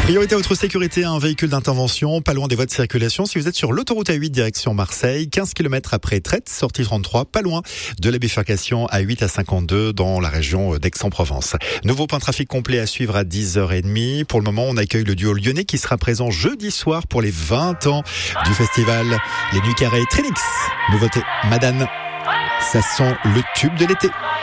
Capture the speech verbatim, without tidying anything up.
Priorité à votre sécurité, un véhicule d'intervention, pas loin des voies de circulation. Si vous êtes sur l'autoroute A huit direction Marseille, quinze kilomètres après Trette, sortie trente-trois, pas loin de la bifurcation A huit à cinquante-deux dans la région d'Aix-en-Provence. Nouveau point trafic complet à suivre à dix heures trente. Pour le moment, on accueille le duo lyonnais qui sera présent jeudi soir pour les vingt ans du festival Les Nuits Carrées Trinix. Nouveauté, Madane. Ça sent le tube de l'été.